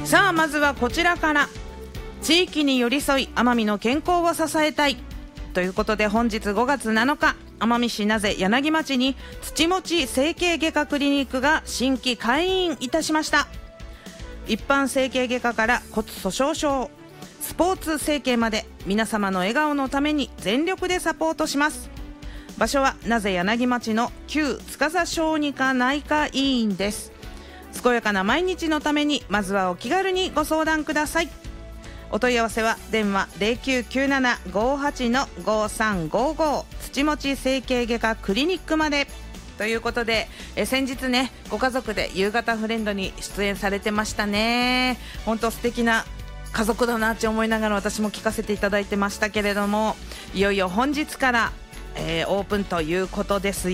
さあまずはこちらから。地域に寄り添い奄美の健康を支えたいということで、本日5月7日奄美市名瀬柳町に土持整形外科クリニックが新規開院いたしました。一般整形外科から骨粗しょう症、スポーツ整形まで皆様の笑顔のために全力でサポートします。場所は名瀬柳町の旧司小児科内科医院です。健やかな毎日のためにまずはお気軽にご相談ください。お問い合わせは電話 0997-58-5355 土持整形外科クリニックまでということで、先日ねご家族で夕方フレンドに出演されてましたね。本当素敵な家族だなって思いながら私も聞かせていただいてましたけれども、いよいよ本日から、オープンということですよ。